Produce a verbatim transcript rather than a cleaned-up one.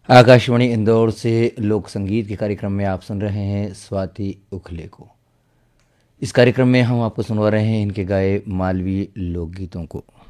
आकाशवाणी इंदौर से लोक संगीत के कार्यक्रम में आप सुन रहे हैं स्वाति उखले को। इस कार्यक्रम में हम आपको सुनवा रहे हैं इनके गाए मालवीय लोकगीतों को।